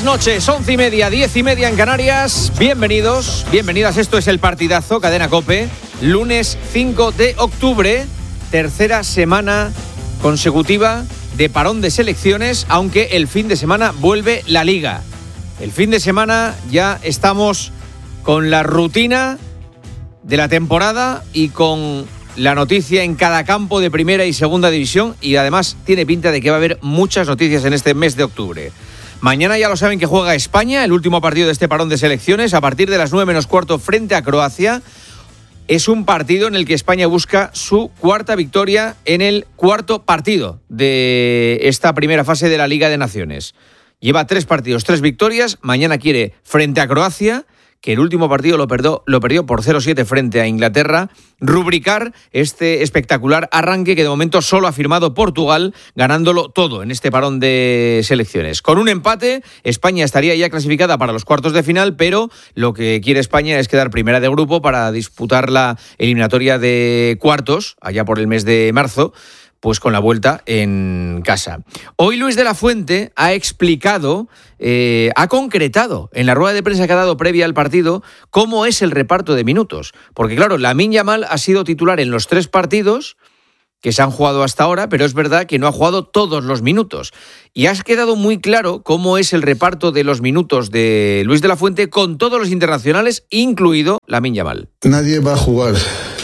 noches, 11:30, 10:30 en Canarias. Bienvenidos, bienvenidas. Esto es El Partidazo, Cadena COPE. Lunes 5 de octubre, tercera semana consecutiva de parón de selecciones, aunque el fin de semana vuelve la Liga. El fin de semana ya estamos con la rutina de la temporada y con la noticia en cada campo de primera y segunda división, y además tiene pinta de que va a haber muchas noticias en este mes de octubre. Mañana ya lo saben que juega España, el último partido de este parón de selecciones, a partir de las 9:15 frente a Croacia. Es un partido en el que España busca su cuarta victoria en el cuarto partido de esta primera fase de la Liga de Naciones. Lleva 3 partidos, 3 victorias. Mañana quiere, frente a Croacia, que el último partido lo perdió por 0-7 frente a Inglaterra, rubricar este espectacular arranque que de momento solo ha firmado Portugal, ganándolo todo en este parón de selecciones. Con un empate, España estaría ya clasificada para los cuartos de final, pero lo que quiere España es quedar primera de grupo para disputar la eliminatoria de cuartos, allá por el mes de marzo, pues con la vuelta en casa. Hoy Luis de la Fuente ha explicado, ha concretado en la rueda de prensa que ha dado previa al partido cómo es el reparto de minutos. Porque claro, Lamine Yamal ha sido titular en los 3 partidos que se han jugado hasta ahora, pero es verdad que no ha jugado todos los minutos. Y ha quedado muy claro cómo es el reparto de los minutos de Luis de la Fuente con todos los internacionales, incluido Lamine Yamal. Nadie va a jugar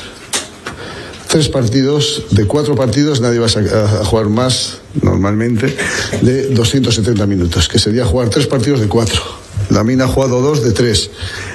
3 partidos, de 4 partidos nadie va a jugar más normalmente de 270 minutos, que sería jugar 3 partidos de 4. Lamine ha jugado 2 de 3.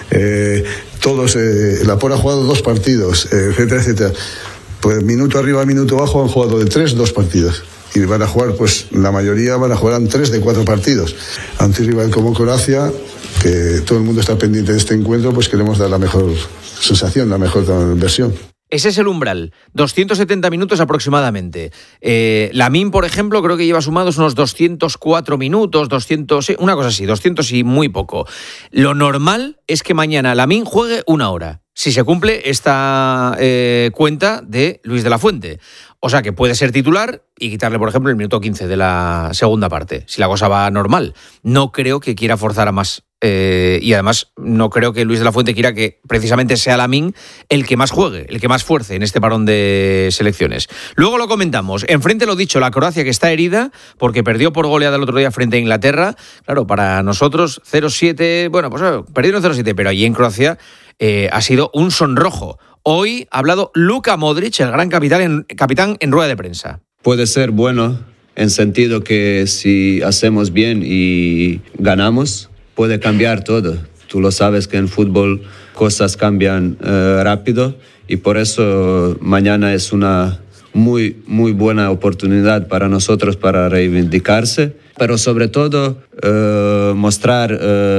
Laporte ha jugado 2 partidos, etcétera, etcétera. Pues minuto arriba, minuto abajo han jugado de 3, 2 partidos. Y van a jugar, pues la mayoría van a jugar 3 de 4 partidos. Ante un rival como Croacia, que todo el mundo está pendiente de este encuentro, pues queremos dar la mejor sensación, la mejor versión. Ese es el umbral, 270 minutos aproximadamente. Lamine, por ejemplo, creo que lleva sumados unos 204 minutos, 200, una cosa así, 200 y muy poco. Lo normal es que mañana Lamine juegue 1 hora, si se cumple esta cuenta de Luis de la Fuente. O sea que puede ser titular y quitarle, por ejemplo, el minuto 15 de la segunda parte, si la cosa va normal. No creo que quiera forzar a más. Y además no creo que Luis de la Fuente quiera que precisamente sea Lamine el que más juegue, el que más fuerce en este parón de selecciones. Luego lo comentamos. Enfrente, lo dicho, la Croacia, que está herida porque perdió por goleada el otro día frente a Inglaterra. Claro, para nosotros 0-7, bueno, pues perdieron 0-7, pero allí en Croacia ha sido un sonrojo. Hoy ha hablado Luka Modric, el gran capitán en rueda de prensa. Puede ser bueno en sentido que si hacemos bien y ganamos, puede cambiar todo. Tú lo sabes que en fútbol cosas cambian rápido, y por eso mañana es una muy, muy buena oportunidad para nosotros para reivindicarse, pero sobre todo mostrar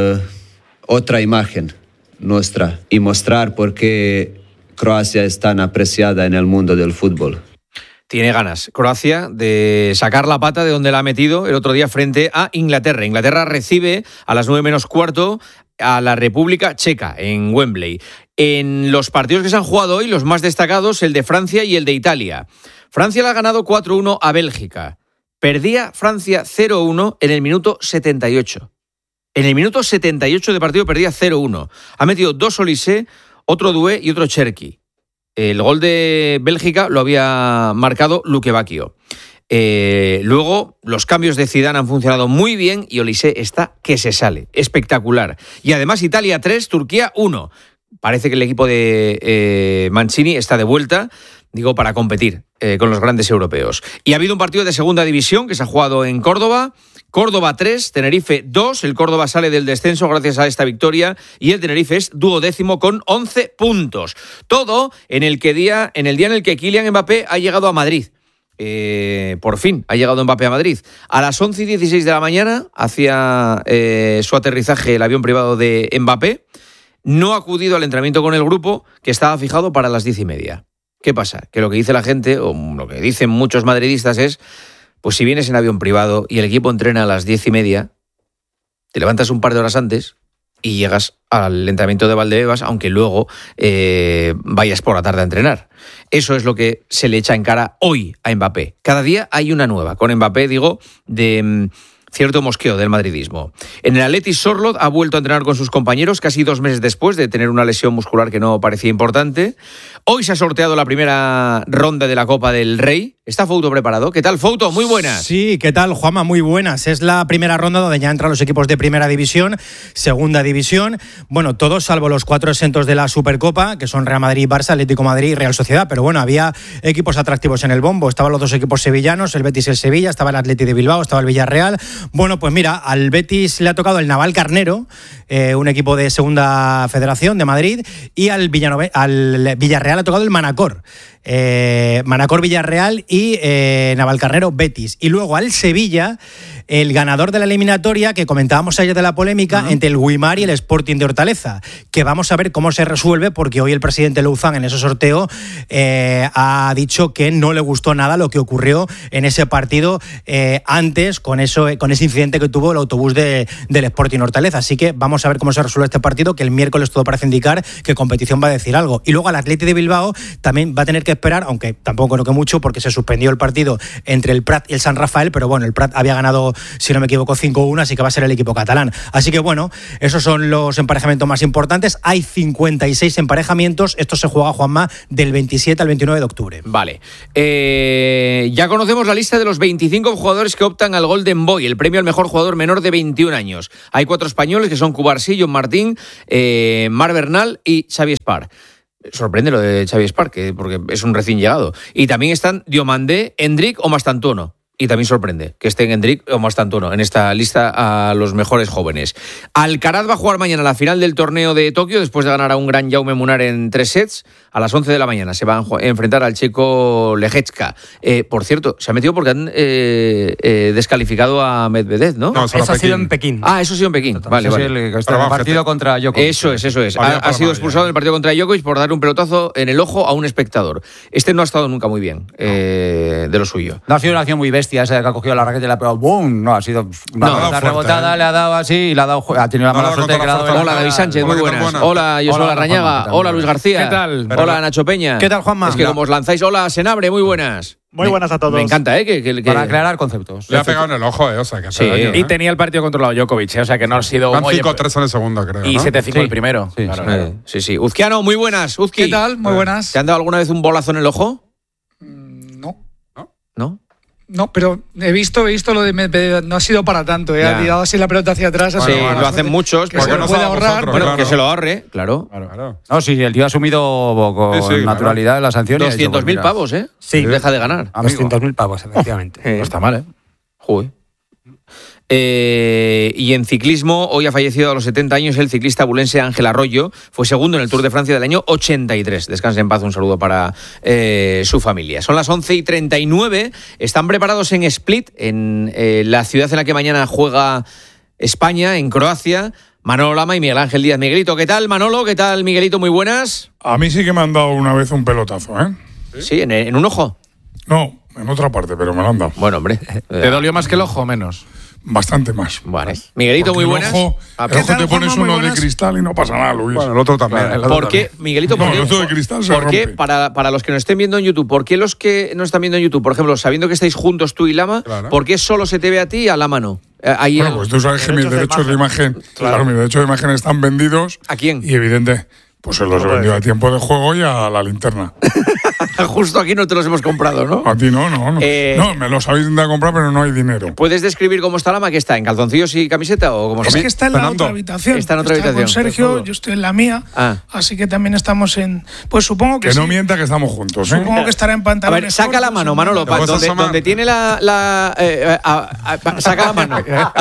otra imagen nuestra y mostrar por qué Croacia es tan apreciada en el mundo del fútbol. Tiene ganas Croacia de sacar la pata de donde la ha metido el otro día frente a Inglaterra. Inglaterra recibe a las 9:15 a la República Checa en Wembley. En los partidos que se han jugado hoy, los más destacados, el de Francia y el de Italia. Francia le ha ganado 4-1 a Bélgica. Perdía Francia 0-1 en el minuto 78. En el minuto 78 de partido perdía 0-1. Ha metido 2 Olise, otro Doué y otro Cherki. El gol de Bélgica lo había marcado Luque Bacchio. Luego, los cambios de Zidane han funcionado muy bien y Olise está que se sale. Espectacular. Y además Italia 3, Turquía 1. Parece que el equipo de Mancini está de vuelta, digo, para competir con los grandes europeos. Y ha habido un partido de segunda división que se ha jugado en Córdoba. Córdoba 3, Tenerife 2. El Córdoba sale del descenso gracias a esta victoria y el Tenerife es 12º con 11 puntos. Todo en el día en el que Kylian Mbappé ha llegado a Madrid. Por fin ha llegado Mbappé a Madrid. A las 11:16 de la mañana hacía su aterrizaje el avión privado de Mbappé. No ha acudido al entrenamiento con el grupo, que estaba fijado para las 10:30. ¿Qué pasa? Que lo que dice la gente, o lo que dicen muchos madridistas es: pues si vienes en avión privado y el equipo entrena a las 10:30, te levantas un par de horas antes y llegas al entrenamiento de Valdebebas, aunque luego vayas por la tarde a entrenar. Eso es lo que se le echa en cara hoy a Mbappé. Cada día hay una nueva. Con Mbappé, digo, de cierto mosqueo del madridismo. En el Athletic Sorloth ha vuelto a entrenar con sus compañeros casi 2 meses después de tener una lesión muscular que no parecía importante. Hoy se ha sorteado la primera ronda de la Copa del Rey. ¿Está Fouto preparado? ¿Qué tal, Fouto? Muy buenas. Sí, ¿qué tal, Juanma? Muy buenas. Es la primera ronda donde ya entran los equipos de Primera División, Segunda División. Bueno, todos salvo los 4 exentos de la Supercopa, que son Real Madrid, Barça, Atlético de Madrid y Real Sociedad. Pero bueno, había equipos atractivos en el bombo. Estaban los 2 equipos sevillanos, el Betis y el Sevilla, estaba el Athletic de Bilbao, estaba el Villarreal. Bueno, pues mira, al Betis le ha tocado el Navalcarnero, un equipo de Segunda Federación de Madrid, y al Villarreal ha tocado el Manacor. Manacor Villarreal y Navalcarnero Betis. Y luego al Sevilla, el ganador de la eliminatoria que comentábamos ayer de la polémica entre el Guimar y el Sporting de Hortaleza, que vamos a ver cómo se resuelve, porque hoy el presidente Louzán en ese sorteo ha dicho que no le gustó nada lo que ocurrió en ese partido antes con ese incidente que tuvo el autobús del Sporting Hortaleza. Así que vamos a ver cómo se resuelve este partido, que el miércoles todo parece indicar que competición va a decir algo. Y luego al Athletic de Bilbao también va a tener que esperar, aunque tampoco creo que mucho, porque se suspendió el partido entre el Prat y el San Rafael, pero bueno, el Prat había ganado, si no me equivoco, 5-1, así que va a ser el equipo catalán. Así que bueno, esos son los emparejamientos más importantes. Hay 56 emparejamientos. Esto se juega, Juanma, del 27 al 29 de octubre. Vale. Ya conocemos la lista de los 25 jugadores que optan al Golden Boy, el premio al mejor jugador menor de 21 años. Hay 4 españoles que son Cubarsí, John Martín, Marc Bernal y Xavi Espar. Sorprende lo de Xavi Espar, porque es un recién llegado. Y también están Diomandé, Endrick o Mastantuono. Y también sorprende que estén Endrick o Mastantuono en esta lista a los mejores jóvenes. Alcaraz va a jugar mañana la final del torneo de Tokio después de ganar a un gran Jaume Munar en 3 sets. A las 11 de la mañana se va a enfrentar al checo Leječka. Por cierto, se ha metido porque han descalificado a Medvedev, ¿no? Eso ha sido en Pekín. Ah, eso ha sido en Pekín. Vale. El partido contra Djokovic. Eso es. Ha sido expulsado en el partido contra Djokovic por dar un pelotazo en el ojo a un espectador. Este no ha estado nunca muy bien de lo suyo. No ha sido una acción muy bestia esa que ha cogido la raqueta y la ha pegado ¡boom! No, ha sido una rebotada, le ha dado así y le ha dado. Ha tenido la mala suerte de que le ha dado. Hola, David Sánchez, muy buenas. Hola, Josué Larrañaga. Hola, Luis García. ¿Qué tal? Hola, Nacho Peña. ¿Qué tal, Juanma? Es que como os lanzáis, hola, Senabre, muy buenas. Muy buenas a todos. Me encanta, que para aclarar conceptos. Le ha pegado en el ojo, o sea, que sí. daño, Y tenía el partido controlado Djokovic, o sea, que no ha sido... Van 5-3 en el segundo, creo, Y ¿no? 7-5 el primero. Sí, claro. Sí. Uzquiano, muy buenas. Uzki. ¿Qué tal? Muy buenas. ¿Te han dado alguna vez un bolazo en el ojo? No. ¿No? No, pero he visto lo de Medvedev, no ha sido para tanto, Ya. ha tirado así la pelota hacia atrás. Sí, lo hacen muchos. Que se lo no puede somos ahorrar. vosotros, Bueno, claro. que se lo ahorre, claro. Claro. No, sí, el tío ha asumido con naturalidad la sanción. 200.000 pavos, ¿eh? Sí. Deja de ganar. 200.000 pavos, efectivamente. No está mal, ¿eh? Joder. Y en ciclismo, hoy ha fallecido a los 70 años el ciclista abulense Ángel Arroyo. Fue segundo en el Tour de Francia del año 83. Descanse en paz, un saludo para su familia. Son las 11:39. Están preparados en Split, en la ciudad en la que mañana juega España, en Croacia. Manolo Lama y Miguel Ángel Díaz. Miguelito, ¿qué tal, Manolo? ¿Qué tal, Miguelito? Muy buenas. A mí sí que me han dado una vez un pelotazo, ¿eh? Sí, en un ojo. No, en otra parte, pero me lo han dado. Bueno, hombre. ¿Te dolió más que el ojo o menos? Bastante más. Vale. Miguelito, Porque muy el buenas. ojo te pones uno de cristal y no pasa nada, Luis. Bueno, el otro también. ¿Por qué, Miguelito? No, el otro de cristal se ¿Por qué, rompe. para los que nos estén viendo en YouTube, por qué los que no están viendo en YouTube, por ejemplo, sabiendo que estáis juntos tú y Lama, Claro. ¿por qué solo se te ve a ti y a Lama no? Ahí Bueno, pues tú sabes que mis derechos de imagen, claro, mis derechos de imagen están vendidos. ¿A quién? Y evidente, pues se los he vendido a tiempo de juego y a la linterna. Justo aquí no te los hemos comprado, ¿no? A ti no. No, me los habéis intentado comprar, pero no hay dinero. ¿Puedes describir cómo está Lama? ¿Que está en calzoncillos y camiseta o cómo Es está? que está en la Fernando, otra habitación. está en otra habitación. Con Sergio, yo estoy en la mía. Ah. Así que también estamos en. Pues supongo que Que sí. no mienta que estamos juntos, ¿eh? Supongo que estará en A pantalones. ver, saca la cortos, mano, en- Manolo, ¿Te puedes asomar? donde tiene saca la mano.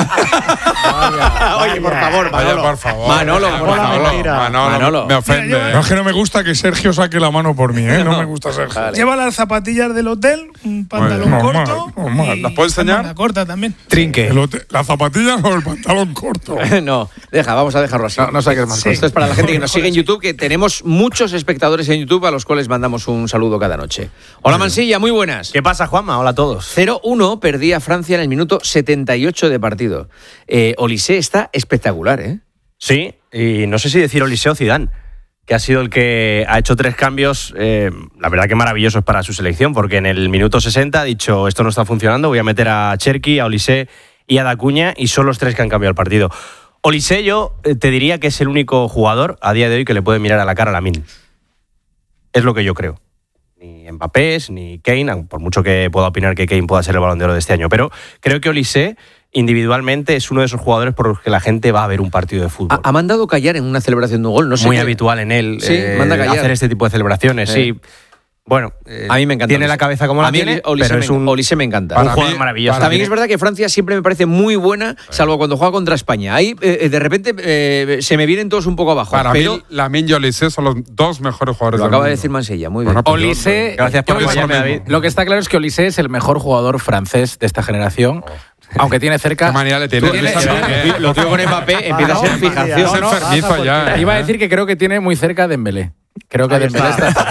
Oye, por favor, Vaya, Manolo. por favor. Manolo, por favor. Manolo. Me ofende. No, es que no me gusta que Sergio saque la mano por mí, ¿eh? No me gusta Sergio. Lleva las zapatillas del hotel, un pantalón Normal, corto. normal. y ¿Las puedes enseñar? manga corta también. Trinque. ¿La zapatilla o el pantalón corto? No, vamos a dejarlo así. No saques más Sí. Esto es para la gente que nos sigue en YouTube, que tenemos muchos espectadores en YouTube a los cuales mandamos un saludo cada noche. Hola, Mansilla, muy buenas. ¿Qué pasa, Juanma? Hola a todos. 0-1 perdía Francia en el minuto 78 de partido. Olise está espectacular, ¿eh? Sí, y no sé si decir Olise o Zidane, que ha sido el que ha hecho 3 cambios, la verdad que maravillosos para su selección, porque en el minuto 60 ha dicho, esto no está funcionando, voy a meter a Cherki, a Olise y Ada Cunha, y son los 3 que han cambiado el partido. Olise, yo te diría que es el único jugador a día de hoy que le puede mirar a la cara a Lamine. Es lo que yo creo. Ni Mbappé, ni Kane, por mucho que pueda opinar que Kane pueda ser el Balón de Oro de este año, pero creo que Olise individualmente es uno de esos jugadores por los que la gente va a ver un partido de fútbol. Ha mandado callar en una celebración de un gol, no sé. Muy habitual en él manda callar. hacer este tipo de celebraciones, sí. Bueno, a mí me encanta. Tiene la cabeza como la tiene, pero es un Olise me encanta. Un jugador maravilloso. También es verdad que Francia siempre me parece muy buena, salvo cuando juega contra España. Ahí de repente se me vienen todos un poco abajo. Para pero mí, Lamine y Olise son los 2 mejores jugadores lo del acaba mundo. de decir Mansilla, muy bien. Bueno, pues Olise, gracias por yo- apoyarme, David. Lo que está claro es que Olise es el mejor jugador francés de esta generación. Aunque tiene cerca. Qué manía le tiene. Lo tío con Mbappé empieza a ser fijación. Es enfermizo ya. Iba a decir que creo que tiene muy cerca a Dembélé. Creo que Dembélé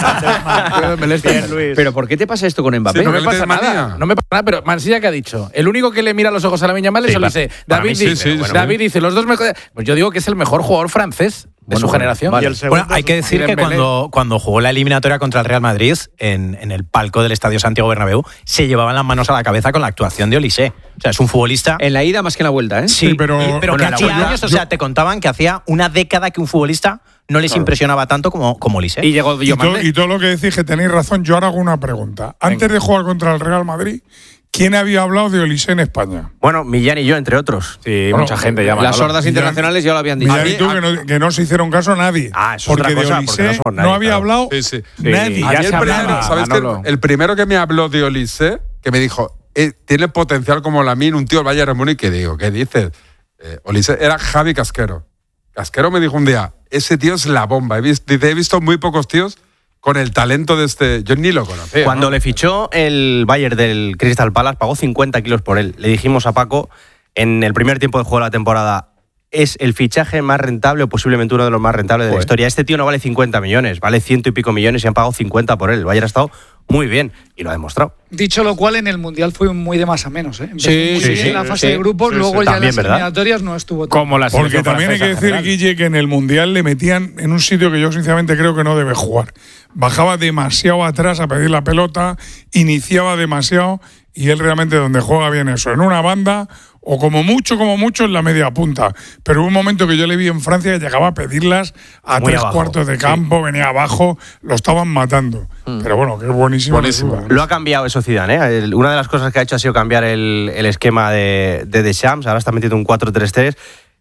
está. Pero ¿por qué te pasa esto con Mbappé? Sí, No me porque pasa le tiene nada. manía. No me pasa nada, pero Mansilla, ¿qué ha dicho? El único que le mira a los ojos a Lamine Yamal es Sí, Olise. para David mí sí, dice, sí, sí. David dice, los 2 mejores. Pues yo digo que es el mejor jugador francés de su generación. vale. Bueno, hay que decir que cuando jugó la eliminatoria contra el Real Madrid, en el palco del Estadio Santiago Bernabéu, se llevaban las manos a la cabeza con la actuación de Olise. O sea, es un futbolista... En la ida más que en la vuelta, ¿eh? Sí, pero pero que bueno, hacía la vuelta- años, o sea, te contaban que hacía una década que un futbolista no les impresionaba tanto como Olise. Y llegó Diomande. Y todo lo que decís que tenéis razón, yo ahora hago una pregunta. Antes de jugar contra el Real Madrid, ¿quién había hablado de Olise en España? Bueno, Millán y yo, entre otros. Sí, Bueno, mucha gente llama. Las sordas internacionales ya lo habían dicho. Mira, y tú que no se hicieron caso a nadie. Ah, eso es porque otra cosa, de Olise porque no somos nadie, no había claro. hablado Sí, sí. nadie. Ya A mí se el hablaba, primero, ¿sabes qué? Manolo. El primero que me habló de Olise, que me dijo, tiene potencial como Lamine, un tío del Bayern de Múnich, que digo, ¿qué dices? Olise era Javi Casquero. Casquero me dijo un día, ese tío es la bomba. He visto muy pocos tíos con el talento de este. Yo ni lo conocía. Cuando ¿no? le fichó el Bayern del Crystal Palace, pagó 50 kilos por él. Le dijimos a Paco, en el primer tiempo de juego de la temporada, es el fichaje más rentable o posiblemente uno de los más rentables de la historia. Este tío no vale 50 millones, vale 100 y pico millones y han pagado 50 por él. El Bayern ha estado muy bien y lo ha demostrado. Dicho lo cual, en el Mundial fue muy de más a menos. Empezó Sí, muy sí, bien sí, en la fase sí, de grupos, sí, luego sí. ya También, en las ¿verdad? eliminatorias no estuvo tan Como la Porque selección también hay que francesa, decir, en general. Guille, que en el Mundial le metían en un sitio que yo sinceramente creo que no debe jugar. Bajaba demasiado atrás a pedir la pelota, iniciaba demasiado y él realmente donde juega bien eso, en una banda o como mucho en la media punta. Pero hubo un momento que yo le vi en Francia que llegaba a pedirlas a Muy 3 abajo, cuartos de campo, venía abajo, lo estaban matando. Pero bueno, que es buenísimo. Buenísimo. Lo ha cambiado eso Zidane, ¿eh? Una de las cosas que ha hecho ha sido cambiar el esquema de Deschamps. Ahora está metiendo un 4-3-3.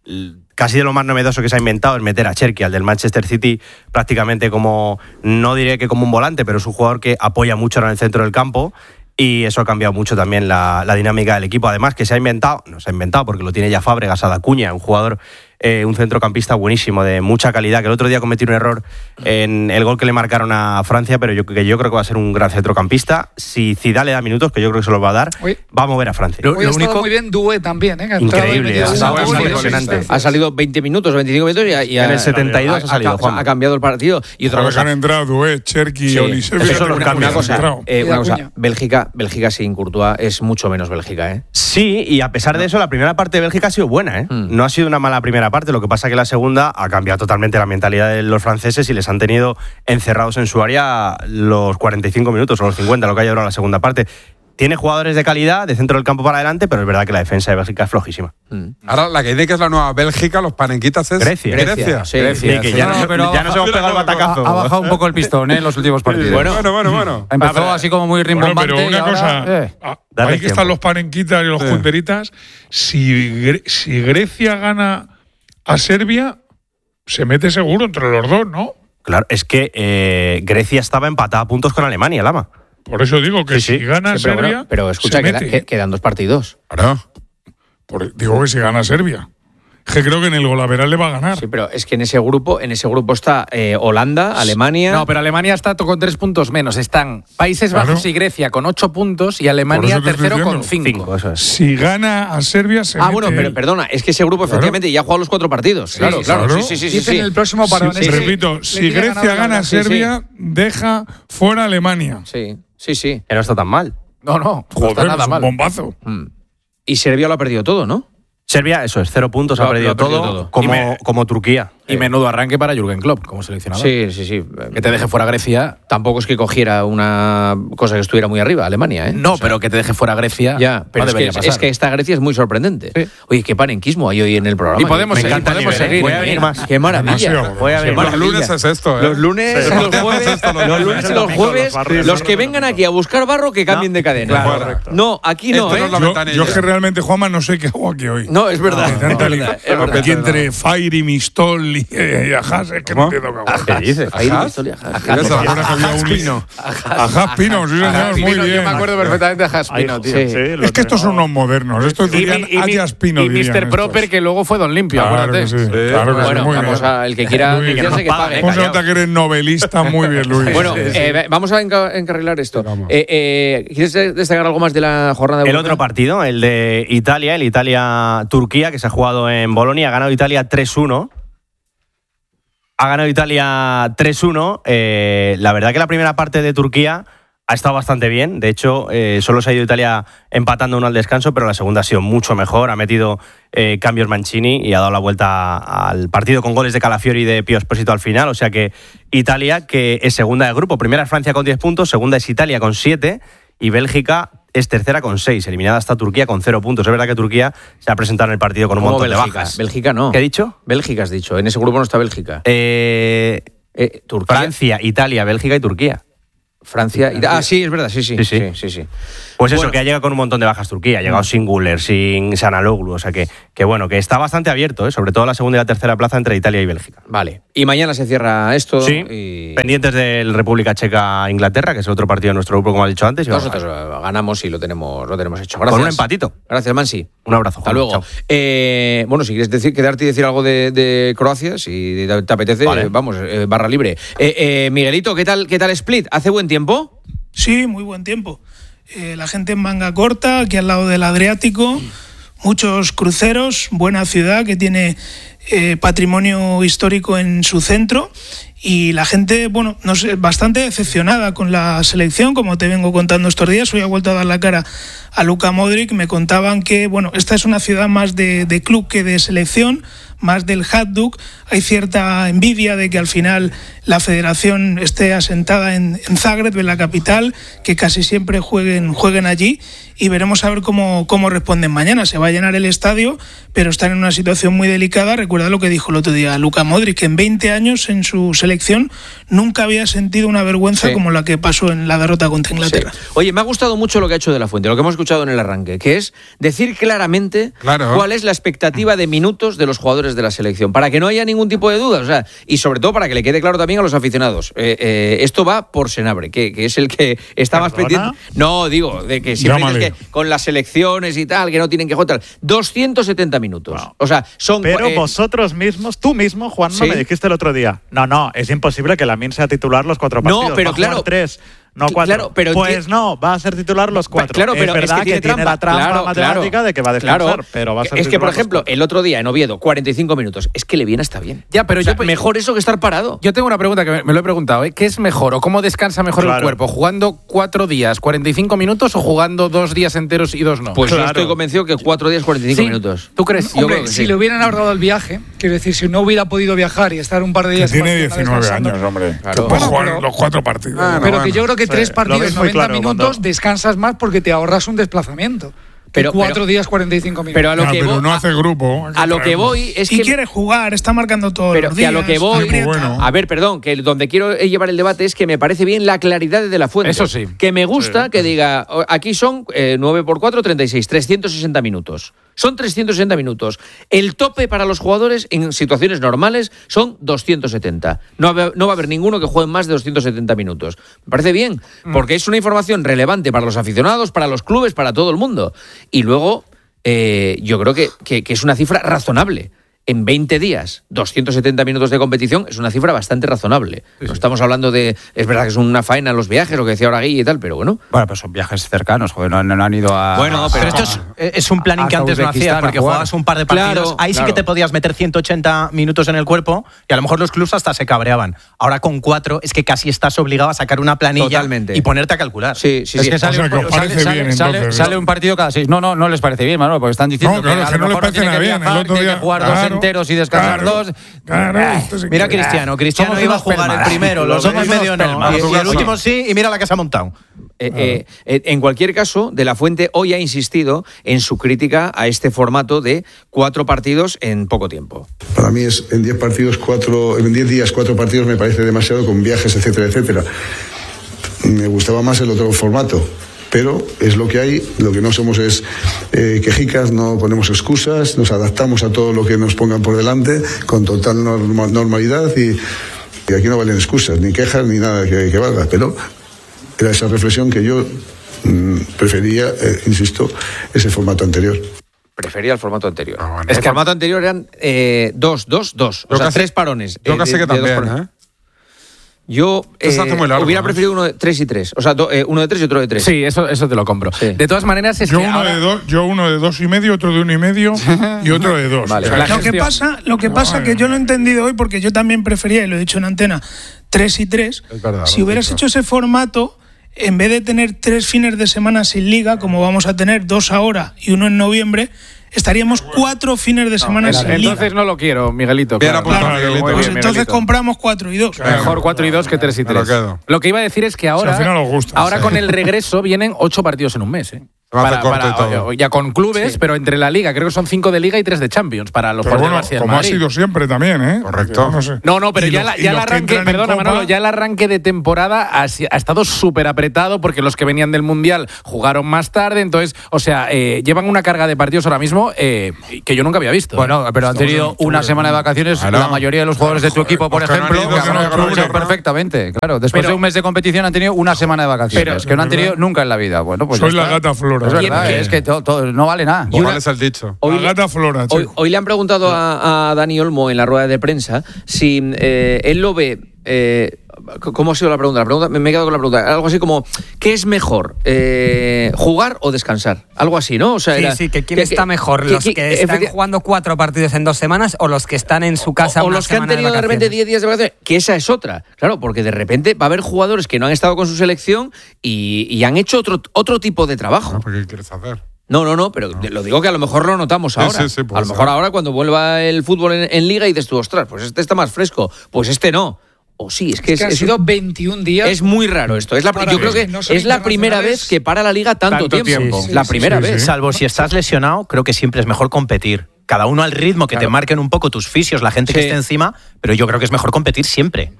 Casi de lo más novedoso que se ha inventado es meter a Cherki, al del Manchester City, prácticamente como, no diré que como un volante, pero es un jugador que apoya mucho en el centro del campo. Y eso ha cambiado mucho también la dinámica del equipo. Además, que se ha inventado porque lo tiene ya Fábregas, Ada Cunha, un jugador, un centrocampista buenísimo, de mucha calidad, que el otro día cometió un error en el gol que le marcaron a Francia, pero yo creo que va a ser un gran centrocampista. Si Zidane le da minutos, que yo creo que se los va a dar, Uy. va a mover a Francia. Hoy ha estado muy bien Doué también, que ha entrado Increíble, y metido ha un estado gol y impresionante. dos Ha salido 20 minutos, 25 minutos y En el 72 ha salido, Juanma. ha cambiado el partido. Y otra Porque cosa. han entrado Dué, Cherki Sí, y Olise. eso son los Una cambios. cosa, Una cosa, Acuña. Bélgica sin Courtois es mucho menos Bélgica, ¿eh? Sí, y a pesar de eso, la primera parte de Bélgica ha sido buena, ¿eh? No ha sido una mala primera parte, lo que pasa que la segunda ha cambiado totalmente la mentalidad de los franceses y les han tenido encerrados en su área los 45 minutos o los 50, lo que haya durado la segunda parte. Tiene jugadores de calidad, de centro del campo para adelante, pero es verdad que la defensa de Bélgica es flojísima. Ahora, la que dice que es la nueva Bélgica, los panenquitas es. Grecia. Sí. Sí, que ya nos hemos pegado el batacazo. Ha bajado un poco el pistón en los últimos partidos. Bueno. Empezó así como muy Bueno, rimbombante. pero una y ahora, cosa, Darle ahí que están tiempo. los panenquitas y los junteritas. Si Grecia gana a Serbia, se mete seguro entre los dos, ¿no? Claro, es que Grecia estaba empatada a puntos con Alemania, Lama. Por eso digo que Sí, sí. si gana Sí, pero, Serbia. bueno, pero escucha, se mete. quedan 2 partidos. Claro. Digo que si gana Serbia. Que creo que en el golaveral le va a ganar. Sí, pero es que en ese grupo está Holanda, Alemania. No, pero Alemania está con 3 puntos menos. Están Países Claro. Bajos y Grecia con 8 puntos y Por Alemania eso te estoy tercero con diciendo. 5. Eso es. Si gana a Serbia, se mete. bueno, pero él. perdona, es que ese grupo efectivamente ya ha jugado los 4 partidos. Claro. claro. Sí. Dicen el próximo parón. Sí, es que repito, le si tiene Grecia ganado gana a la- Serbia, deja fuera a Alemania. Sí. Que no está tan mal. No, no Joder, está nada es un mal. bombazo. Y Serbia lo ha perdido todo, ¿no? Serbia, eso es, 0 puntos, Lo ha perdido ha perdido todo, todo. como Turquía. Y menudo arranque para Jürgen Klopp como seleccionador. Sí. Que te deje fuera Grecia. Tampoco es que cogiera una cosa que estuviera muy arriba, Alemania, ¿eh? No, pero que te deje fuera Grecia. Ya, pero no es que esta Grecia es muy sorprendente. Sí. Oye, qué panenquismo hay hoy en el programa. Y podemos seguir. Voy a venir más. Qué maravilla. Los lunes es esto, ¿eh? Los lunes, los jueves, y los jueves, los que vengan aquí a buscar barro que cambien de cadena. Correcto. No, aquí no, ¿eh? Yo que realmente, Juanma, no sé qué hago aquí hoy. No, es verdad. Aquí entre Fairy, Mistol y Ajas, es que no entiendo qué hago. ¿Qué dices? Fairy, Mistol y Ajas. Ajas Pino, sí señor, muy bien. Yo me acuerdo perfectamente de Ajas Pino, tío. Es que estos son unos modernos. Estos dirían Ayas Pino. Y Mr. Proper, que luego fue Don Limpio, acuérdate. Claro que sí, bueno, vamos a el que quiera que pague. ¿Cómo se nota que eres novelista? Muy bien, Luis. Bueno, vamos a encarrilar esto. ¿Quieres destacar algo más de la jornada de El otro partido, el de Italia, el Italia-Turquía, que se ha jugado en Bolonia, ha ganado Italia 3-1. Ha ganado Italia 3-1. La verdad que la primera parte de Turquía ha estado bastante bien. De hecho, solo se ha ido Italia empatando uno al descanso, pero la segunda ha sido mucho mejor. Ha metido cambios Mancini y ha dado la vuelta al partido con goles de Calafiori y de Pio Esposito al final. O sea que Italia, que es segunda del grupo. Primera es Francia con 10 puntos, segunda es Italia con 7 y Bélgica es tercera con 6. Eliminada está Turquía con 0 puntos. Es verdad que Turquía se ha presentado en el partido con un montón de bajas. Bélgica no. ¿Qué he dicho? Bélgica has dicho. En ese grupo no está Bélgica. Turquía. Francia, Italia, Bélgica y Turquía. Francia. Sí, es verdad, sí. Pues eso, que ha llegado con un montón de bajas Turquía. Ha llegado sin Güler, sin Sanaloglu. O sea que bueno, que está bastante abierto, sobre todo la segunda y la tercera plaza entre Italia y Bélgica. Vale. Y mañana se cierra esto. Sí. Pendientes del República Checa-Inglaterra, que es el otro partido de nuestro grupo, como has dicho antes. Nosotros ganamos y lo tenemos hecho. Gracias. Con un empatito. Gracias, Mansi. Un abrazo. Hasta luego. Bueno, si quieres quedarte y decir algo de Croacia, si te apetece, vale. Vamos, barra libre. Miguelito, ¿qué tal Split? ¿Hace buen tiempo? Sí, muy buen tiempo. La gente en manga corta, aquí al lado del Adriático, muchos cruceros, buena ciudad que tiene patrimonio histórico en su centro y la gente, bueno, no sé, bastante decepcionada con la selección, como te vengo contando estos días. Hoy ha vuelto a dar la cara a Luka Modric. Me contaban que, bueno, esta es una ciudad más de club que de selección, más del Hajduk. Hay cierta envidia de que al final la federación esté asentada en Zagreb, en la capital, que casi siempre jueguen allí, y veremos a ver cómo responden mañana. Se va a llenar el estadio, pero están en una situación muy delicada. Recuerda lo que dijo el otro día Luka Modric, que en 20 años en su selección nunca había sentido una vergüenza como la que pasó en la derrota contra Inglaterra. Sí. Oye, me ha gustado mucho lo que ha hecho De la Fuente, lo que hemos escuchado en el arranque, que es decir claramente cuál es la expectativa de minutos de los jugadores de la selección, para que no haya ningún tipo de dudas, o sea, y sobre todo para que le quede claro también a los aficionados. Esto va por Senabre, que es el que está más pendiente. No, digo, de que siempre dices que con las selecciones y tal, que no tienen que jugar tal. 270 minutos. Wow. O sea, son. Pero vosotros mismos, tú mismo, Juanma, me dijiste el otro día. No, es imposible que Lamine sea titular los 4 partidos. No, pero va a jugar 3. No 4. Claro, pero pues no, va a ser titular los 4. Claro, pero es verdad es que tiene la trampa matemática de que va a descansar, pero va a ser es que, por ejemplo, el otro día en Oviedo, 45 minutos. Es que le viene hasta bien. Ya, pero mejor eso que estar parado. Yo tengo una pregunta que me lo he preguntado. ¿Qué es mejor o cómo descansa mejor el cuerpo? ¿Jugando 4 días, 45 minutos o jugando 2 días enteros y 2 no? Pues yo estoy convencido que 4 días, 45 minutos. ¿Tú crees? Hombre, si le hubieran ahorrado el viaje, quiero decir, si no hubiera podido viajar y estar un par de días. Que tiene 19 años, hombre. Claro. Puede jugar los 4 partidos. Pero que yo creo que 3 partidos, 90 minutos, descansas más porque te ahorras un desplazamiento. Pero 4 días, 45 minutos. Pero a lo que no hace grupo. A lo que voy es que. Y quiere jugar, está marcando todos los días. Que a lo que voy. A ver, perdón, que donde quiero llevar el debate es que me parece bien la claridad de la Fuente. Eso sí. Que me gusta que diga, aquí son 9 por 4, 36, 360 minutos. Son 360 minutos. El tope para los jugadores en situaciones normales son 270. No va a haber ninguno que juegue más de 270 minutos. Me parece bien, porque es una información relevante para los aficionados, para los clubes, para todo el mundo. Y luego, yo creo que es una cifra razonable. En 20 días, 270 minutos de competición es una cifra bastante razonable. Sí, no estamos hablando de... Es verdad que es una faena los viajes, lo que decía ahora Guille y tal, pero bueno. Bueno, pero son viajes cercanos, joder, no han ido a... Bueno, pero esto es un planning que antes no hacías, porque jugabas un par de partidos. Claro, ahí sí que te podías meter 180 minutos en el cuerpo y a lo mejor los clubs hasta se cabreaban. Ahora con 4 es que casi estás obligado a sacar una planilla y ponerte a calcular. Sí. Es que sale un partido cada 6. No les parece bien, Manuel, porque están diciendo que a lo mejor no tiene que viajar, tiene que jugar 2 en enteros y descansar 2. Mira Cristiano iba a jugar el primero, los dos medio no, y el último sí, y mira la que se ha montado. En cualquier caso, De la Fuente hoy ha insistido en su crítica a este formato de 4 partidos en poco tiempo. Para mí es en 10 días 4 partidos me parece demasiado, con viajes, etcétera, etcétera. Me gustaba más el otro formato, pero es lo que hay. Lo que no somos es quejicas, no ponemos excusas, nos adaptamos a todo lo que nos pongan por delante con total normalidad y aquí no valen excusas, ni quejas, ni nada que valga, pero era esa reflexión que yo prefería, insisto, ese formato anterior. Prefería el formato anterior. El formato anterior eran 2. O sea, 3 parones. Yo casi que también, Yo hubiera preferido uno de 3 y 3. O sea, uno de 3 y otro de 3. Sí, eso te lo compro. Sí. De todas maneras, es yo que uno de 2 y medio, otro de 1 y medio y otro de 2. Vale. Lo que pasa que yo lo he entendido hoy, porque yo también prefería, y lo he dicho en antena, 3 y 3. Es verdad, si hubieras hecho ese formato, en vez de tener 3 fines de semana sin liga, como vamos a tener 2 ahora y 1 en noviembre, estaríamos 4 fines de semana sin liga. Entonces no lo quiero, Miguelito. Claro. Pues entonces compramos 4 y 2. Mejor 4 y 2 que 3 y 3. Lo que iba a decir es que ahora, con el regreso vienen 8 partidos en un mes. Ya con clubes, pero entre la liga, creo que son 5 de liga y 3 de Champions para los partidos de como Madrid. Ha sido siempre también, ¿eh? Correcto. No, pero ya el arranque, perdona Manolo, ya el arranque de temporada ha estado súper apretado porque los que venían del Mundial jugaron más tarde, entonces, o sea, llevan una carga de partidos ahora mismo que yo nunca había visto. Bueno, pero han tenido una semana de vacaciones, la mayoría de los jugadores de tu equipo, por ejemplo, que han aprovechado perfectamente. Claro, después de un mes de competición han tenido una semana de vacaciones, que no han tenido nunca en la vida. Bueno, pues soy la gata Flora. Es verdad, es que todo no vale nada. ¿Cuál es el dicho? La gata Flora. Hoy le han preguntado a Dani Olmo en la rueda de prensa si él lo ve. ¿Cómo ha sido la pregunta? Me he quedado con la pregunta. Algo así como, ¿qué es mejor? ¿Jugar o descansar? Algo así, ¿no? O sea, ¿quién está mejor? ¿Los que están jugando 4 partidos en 2 semanas o los que están en su casa o los que han tenido de repente 10 días de vacaciones? Que esa es otra. Claro, porque de repente va a haber jugadores que no han estado con su selección y han hecho otro tipo de trabajo. ¿Qué quieres hacer? No, pero lo digo que a lo mejor lo notamos ahora. Sí, a lo mejor ahora cuando vuelva el fútbol en liga y dices tú, ostras, pues este está más fresco, pues este no. O sí, es que han sido 21 días. Es muy raro esto. Yo creo que es la primera vez que para la liga tanto tiempo. Sí, la primera vez. Salvo si estás lesionado, creo que siempre es mejor competir. Cada uno al ritmo que te marquen un poco tus fisios, la gente que esté encima, pero yo creo que es mejor competir siempre.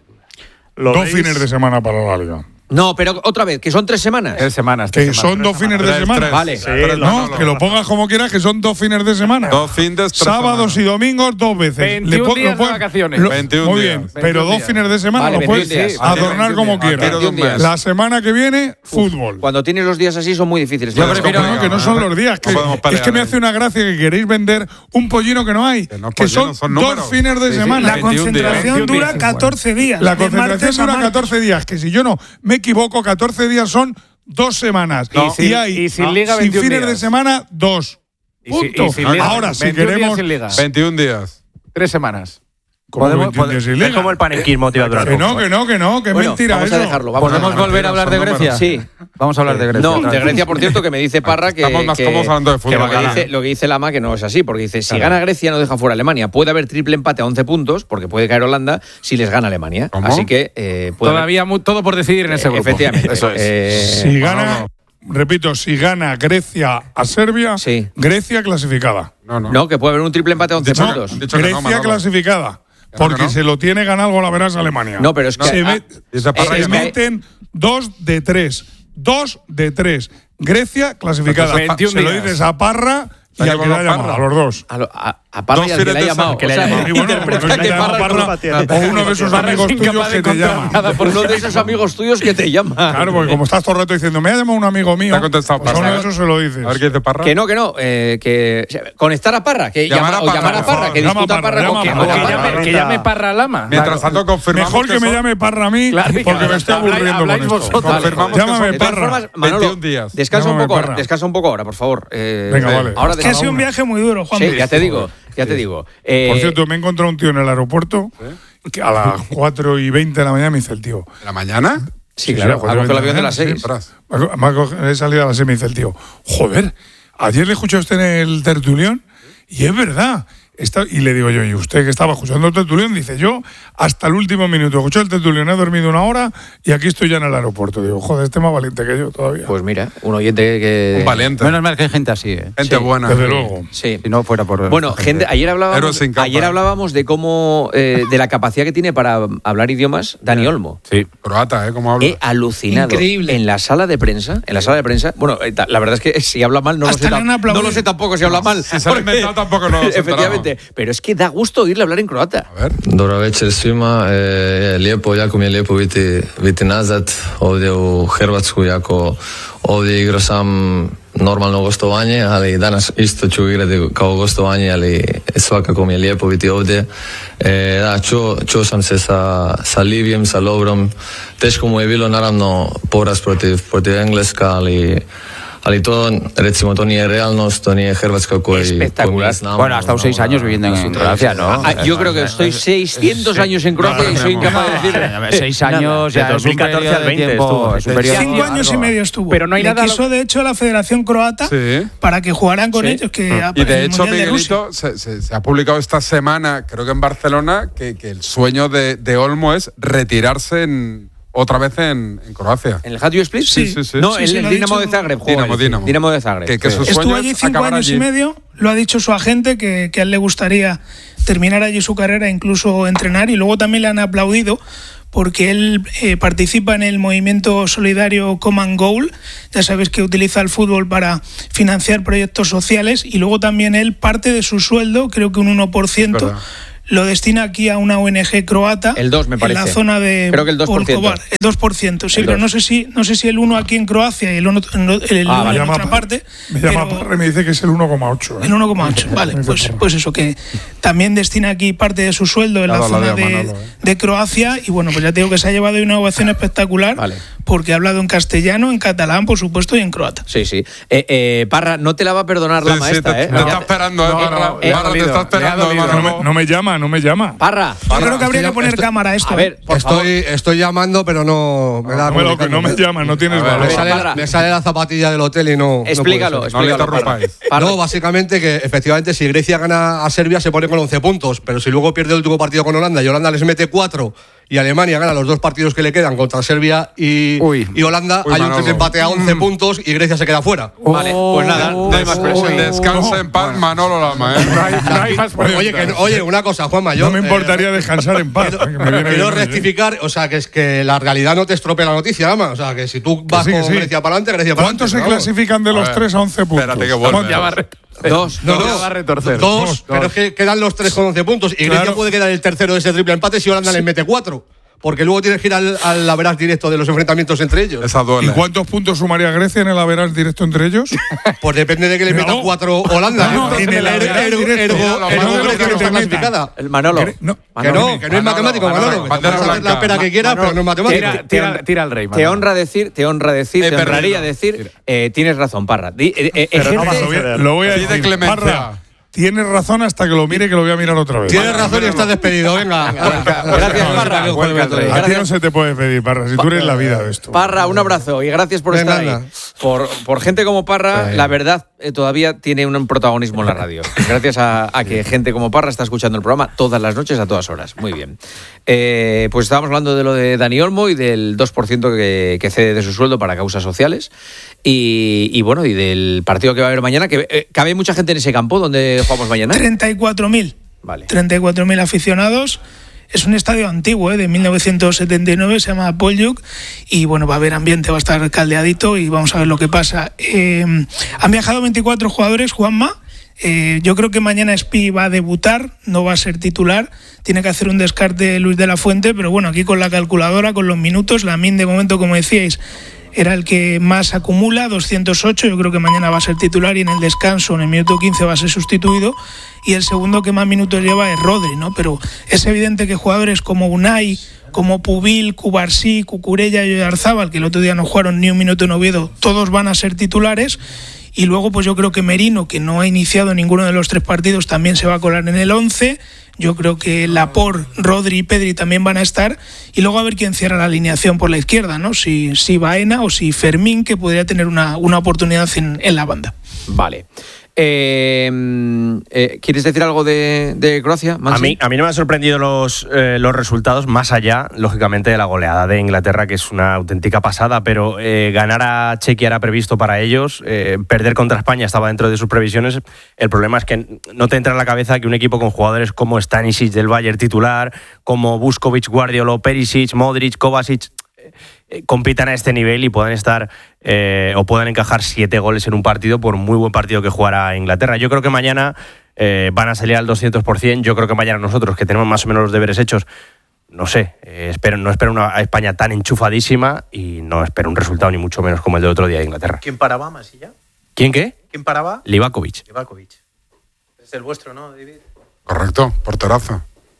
2 fines de semana para la liga. No, pero otra vez, que son 3 semanas. 3 semanas. Que son 2 fines de semana. Vale. Que lo pongas como quieras, que son 2 fines de semana. 2 fines de semana. Sábados y domingos 2 veces. 21 días de vacaciones. 21 muy bien, pero 2 fines de semana lo puedes adornar como quieras. La semana que viene, fútbol. Cuando tienes los días así son muy difíciles. Yo prefiero que no son los días. Es que me hace una gracia que queréis vender un pollino que no hay. Que son 2 fines de semana. La concentración dura 14 días. La concentración dura 14 días. Que si yo no me equivoco, 14 días son 2 semanas. Y hay sin liga 21 fines días. de semana 2. Punto. Ahora, si queremos 21 días. 3 semanas. Es como el panenquismo, tío. Que no, que mentira vamos eso. a dejarlo. ¿Podemos volver a hablar de Grecia? Sí. Vamos a hablar de Grecia. No, de Grecia, por cierto, que me dice Parra que estamos más cómodos hablando de fútbol. Lo que dice Lama que no es así, porque dice, si gana Grecia no deja fuera a Alemania. Puede haber triple empate a 11 puntos, porque puede caer Holanda si les gana Alemania. ¿Cómo? Así que todavía todo por decidir en ese grupo. Efectivamente. Eso es. Si gana, repito, si gana Grecia a Serbia, Grecia clasificada. No, que puede haber un triple empate a 11 puntos. Grecia clasificada. Porque se lo tiene ganado la verás Alemania. No, pero es que se meten 2 de 3. 2 de 3. Grecia clasificada. Se lo dices a Parra y al que le ha llamado, a los dos. A Parra y al que le ha llamado. Interpreta que Parra o uno de esos amigos tuyos que te llama. Uno de esos amigos tuyos que te llama. Claro, porque como estás todo el rato diciendo, me ha llamado un amigo mío, te ha contestado pues uno de esos se lo dices. A ver qué dice Parra. Que no. Que conectar a Parra. Que llamar a Parra. Que discuta Parra. Que llame Parra a Lama. Mientras tanto, confirmamos. Mejor que me llame Parra a mí, porque me estoy aburriendo con esto. Confirmamos Llámame Parra. 21 días. Descansa un poco ahora, por favor. Venga, vale. Es que ha sido un viaje muy duro, Juan. Sí, ya te digo. Por cierto, me he encontrado un tío en el aeropuerto que a las 4:20 de la mañana me dice el tío. ¿De la mañana? Sí, claro. Ha cogido el avión de las 6. He salido a las 6 y me dice el tío, joder, ayer le escuché a usted en el tertulión Y es verdad. Y le digo yo, ¿y usted que estaba escuchando el tertulión? Dice, yo hasta el último minuto escuché el tertulión, he dormido 1 hora y aquí estoy ya en el aeropuerto. Digo, joder, este es más valiente que yo todavía. Pues mira, un oyente que... Un valiente. Menos mal que hay gente así, Gente buena. Desde luego. Sí. Si no fuera por... Bueno, gente, ayer hablábamos de cómo, de la capacidad que tiene para hablar idiomas Dani Olmo. Sí. Croata, ¿cómo habla? He alucinado. Increíble. En la sala de prensa, bueno, la verdad es que si habla mal no lo sé tampoco si habla mal. Si se lo ha inventado tampoco no lo sé. Efectivamente. Pero es que da gusto oírle hablar en croata. A ver. Dobro večer svima. Jako mi je lijepo biti nazad ovdje u Hrvatsku, jako ovdje igrao sam normalno gostovanje, ali danas isto ću igrati kao gostovanje, ali svakako mi je lijepo biti ovdje. Da, čuo sam se sa Livijem, sa Lovrom. Teško mu je bilo, naravno, poraz protiv Engleska, ali to, recimo, to nije realnost, to nije Hrvatska koji znamo. Bueno, ha estado 6 años viviendo en Croacia, ¿no? Yo creo que estoy 600 años en Croacia y soy incapaz de decir... 6 años, de 2014 al 20 estuvo. 5 años y medio estuvo. Pero no hay nada... quiso, de hecho, la Federación Croata para que jugaran con ellos. Y de hecho, Miguelito, se ha publicado esta semana, creo que en Barcelona, que el sueño de Olmo es retirarse otra vez en Croacia. ¿En el Hajduk Split? Sí. No, el Dinamo de Zagreb. Dinamo de Zagreb. Que sus estuvo sueños allí 5 años y medio. Lo ha dicho su agente, que a él le gustaría terminar allí su carrera, incluso entrenar. Y luego también le han aplaudido porque él participa en el movimiento solidario Common Goal. Ya sabéis que utiliza el fútbol para financiar proyectos sociales. Y luego también él, parte de su sueldo, creo que un 1%, lo destina aquí a una ONG croata. El 2, me parece. En la zona de creo que el 2%. Polkovar. El 2%, sí, pero no sé si el 1 aquí en Croacia y el 1 en otra parte. Me llama Parra y me dice que es el 1,8. El 1,8, vale. Pues eso, que también destina aquí parte de su sueldo en la zona de Croacia. Y bueno, pues ya te digo que se ha llevado una ovación espectacular. Vale. Porque ha hablado en castellano, en catalán, por supuesto, y en croata. Sí. Parra, no te la va a perdonar la maestra, Te está esperando, Parra. Parra, te está esperando. No me llama. Parra. Yo creo que habría que poner cámara a esto. A ver, estoy llamando, pero no me da. No me llama, no tienes valor. Me sale la zapatilla del hotel y no. Explícalo. No, básicamente que efectivamente si Grecia gana a Serbia se pone con 11 puntos, pero si luego pierde el último partido con Holanda y Holanda les mete 4 y Alemania gana los 2 partidos que le quedan contra Serbia y Holanda, hay un empate a 11 puntos y Grecia se queda fuera. Vale, pues nada, no hay más presión. Descansa en paz, Manolo Lama. No hay más presión. Oye, una cosa, Juanma, yo... No me importaría descansar en paz. Quiero rectificar, o sea, que es que la realidad no te estropea la noticia, Lama. O sea, que si tú vas con Grecia para adelante, Grecia para adelante. ¿Cuántos se clasifican de los 3 a 11 puntos? Espérate que vuelve. Dos. Va a retorcer. Dos, pero es que quedan los 3 con 11 puntos y Grecia puede quedar el tercero de ese triple empate si Holanda les mete 4. Porque luego tienes que ir al average directo de los enfrentamientos entre ellos. Esa duele. ¿Y cuántos puntos sumaría Grecia en el average directo entre ellos? Pues depende de que le metan 4 Holanda. No, en el average directo. Grecia no está clasificada. El Manolo. Que no es matemático, Manolo. Puedes hacer la espera que quieras, pero no es matemático. Tira al rey. Te honraría decir, tienes razón, Parra. Lo voy a decir, Parra. Tienes razón hasta que lo mire, que lo voy a mirar otra vez. Tienes razón y estás despedido, venga. Gracias, Parra. A ti no se te puede pedir, Parra, si tú eres la vida de esto. Parra, un abrazo y gracias por estar ahí. Por gente como Parra, la verdad todavía tiene un protagonismo en la radio. Gracias a que gente como Parra está escuchando el programa todas las noches, a todas horas. Muy bien. Pues estábamos hablando de lo de Dani Olmo y del 2% que cede de su sueldo para causas sociales. Y bueno, y del partido que va a haber mañana, que cabe mucha gente en ese campo donde jugamos mañana. 34.000. Vale. 34.000 aficionados. Es un estadio antiguo, de 1979, se llama Poljuk, y bueno, va a haber ambiente, va a estar caldeadito y vamos a ver lo que pasa. Han viajado 24 jugadores, Juanma. Yo creo que mañana Spi va a debutar, no va a ser titular, tiene que hacer un descarte Luis de la Fuente, pero bueno, aquí con la calculadora, con los minutos, Lamine de momento, como decíais, era el que más acumula, 208, yo creo que mañana va a ser titular y en el descanso, en el minuto 15, va a ser sustituido, y el segundo que más minutos lleva es Rodri, ¿no? Pero es evidente que jugadores como Unai, como Pubil, Cubarsí, Cucurella y Oyarzábal, que el otro día no jugaron ni un minuto en Oviedo, todos van a ser titulares. Y luego pues yo creo que Merino, que no ha iniciado ninguno de los 3 partidos, también se va a colar en el 11. Yo creo que Laporte, Rodri y Pedri también van a estar. Y luego a ver quién cierra la alineación por la izquierda, ¿no? Si Baena o si Fermín, que podría tener una oportunidad en la banda. Vale. ¿Quieres decir algo de Croacia, Mansi? A mí no me han sorprendido los resultados, más allá, lógicamente, de la goleada de Inglaterra, que es una auténtica pasada, pero ganar a Chequia era previsto para ellos, perder contra España estaba dentro de sus previsiones. El problema es que no te entra en la cabeza que un equipo con jugadores como Stanisic del Bayern titular, como Vuskovic, Guardiola, Perisic, Modric, Kovacic, compitan a este nivel y puedan estar o puedan encajar 7 goles en un partido, por muy buen partido que jugara Inglaterra. Yo creo que mañana van a salir al 200%. Yo creo que mañana nosotros, que tenemos más o menos los deberes hechos, no sé, no espero una España tan enchufadísima y no espero un resultado ni mucho menos como el de otro día de Inglaterra. ¿Quién paraba, Masilla? ¿Quién qué? ¿Quién paraba? Livakovic. Es el vuestro, ¿no, David? Correcto, porterazo.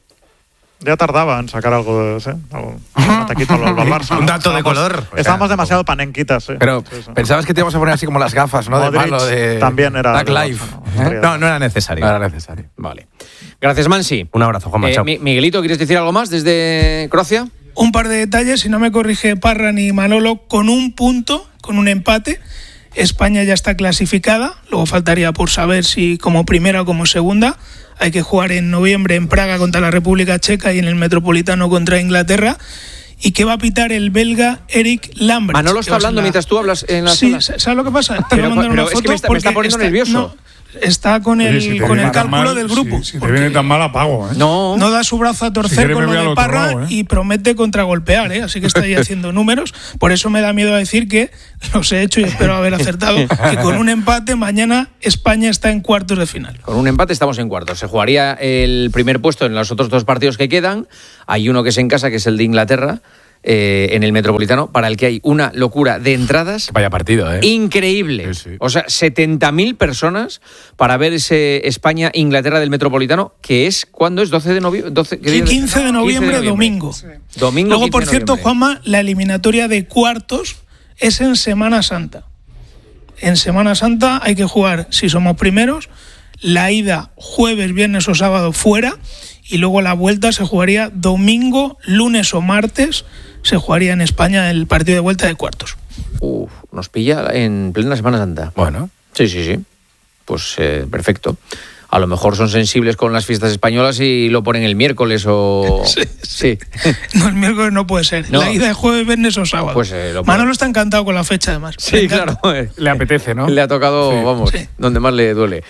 Ya tardaba en sacar algo, algún ataquito al Barça. Un dato de color. Estábamos demasiado panenquitas. Pero pensabas que te íbamos a poner así como las gafas, ¿no? Modric de malo de también era Black Life. No era necesario. No era necesario. Vale. Gracias, Mansi. Un abrazo, Juanma. Chao. Miguelito, ¿quieres decir algo más desde Croacia? Un par de detalles, si no me corrige Parra ni Manolo, con un punto, con un empate, España ya está clasificada. Luego faltaría por saber si como primera o como segunda. Hay que jugar en noviembre en Praga contra la República Checa y en el Metropolitano contra Inglaterra. Y que va a pitar el belga Eric Lambert. Manolo está hablando mientras tú hablas en la sala. Sí, ¿sabes lo que pasa? Pero es que me está poniendo nervioso. No, está con el cálculo del grupo. Si te viene tan mal, apago. No da su brazo a torcer con lo de Parra y promete contragolpear, así que está ahí haciendo números. Por eso me da miedo a decir que los he hecho y espero haber acertado, que con un empate mañana España está en cuartos de final. Con un empate estamos en cuartos. Se jugaría el primer puesto en los otros 2 partidos que quedan. Hay uno que es en casa, que es el de Inglaterra, en el Metropolitano, para el que hay una locura de entradas. Vaya partido, Increíble. Sí. O sea, 70.000 personas para ver ese España-Inglaterra del Metropolitano, que es, ¿cuándo es? 12 de noviembre. 15 de noviembre, domingo. Sí. Domingo. Luego, por cierto, Juanma, la eliminatoria de cuartos es en Semana Santa. En Semana Santa hay que jugar, si somos primeros, la ida jueves, viernes o sábado fuera, y luego la vuelta se jugaría domingo, lunes o martes, se jugaría en España el partido de vuelta de cuartos. Nos pilla en plena Semana Santa. Bueno. Sí. Pues perfecto. A lo mejor son sensibles con las fiestas españolas y lo ponen el miércoles o... Sí. No, el miércoles no puede ser. No. La ida de jueves, viernes o sábado. Pues, Manolo está encantado con la fecha, además. Sí, claro. Le apetece, ¿no? Le ha tocado, donde más le duele.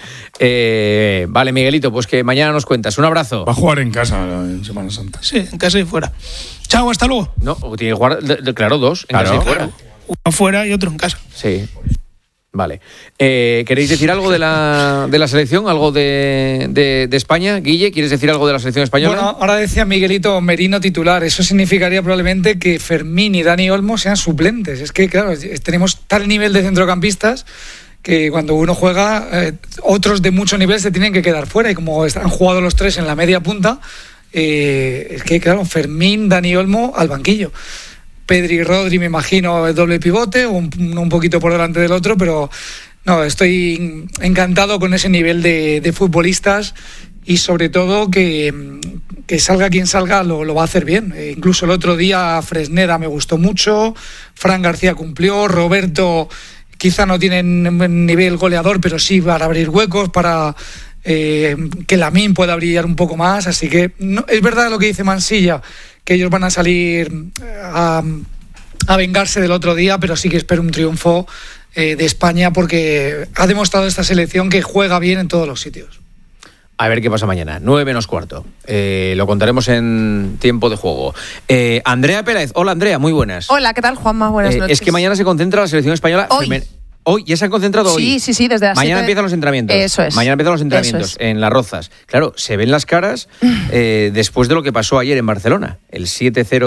Vale, Miguelito, pues que mañana nos cuentas. Un abrazo. Va a jugar en casa en Semana Santa. Sí, en casa y fuera. Chao, hasta luego. No, tiene que jugar, claro, 2 en casa y fuera. Uno fuera y otro en casa. Sí. Vale. ¿Queréis decir algo de la selección? ¿Algo de España? Guille, ¿quieres decir algo de la selección española? Bueno, ahora decía Miguelito Merino titular. Eso significaría probablemente que Fermín y Dani Olmo sean suplentes. Es que, claro, tenemos tal nivel de centrocampistas que cuando uno juega, otros de mucho nivel se tienen que quedar fuera. Y como han jugado los 3 en la media punta, es que, claro, Fermín, Dani Olmo al banquillo. Pedri y Rodri, me imagino, el doble pivote, un poquito por delante del otro, pero no, estoy encantado con ese nivel de futbolistas y sobre todo que salga quien salga lo va a hacer bien. Incluso el otro día Fresneda me gustó mucho, Fran García cumplió, Roberto quizá no tiene nivel goleador, pero sí para abrir huecos, para que Lamine pueda brillar un poco más, así que no, es verdad lo que dice Mansilla, que ellos van a salir a vengarse del otro día, pero sí que espero un triunfo de España porque ha demostrado esta selección que juega bien en todos los sitios. A ver qué pasa mañana, 9:15. Lo contaremos en tiempo de juego. Andrea Pérez, hola Andrea, muy buenas. Hola, ¿qué tal, Juanma? Buenas noches. Es que mañana se concentra la selección española. Hoy, ya se han concentrado hoy. Sí, desde las Mañana empiezan los entrenamientos. Eso es. Mañana empiezan los entrenamientos en Las Rozas. Claro, se ven las caras después de lo que pasó ayer en Barcelona. El 7-0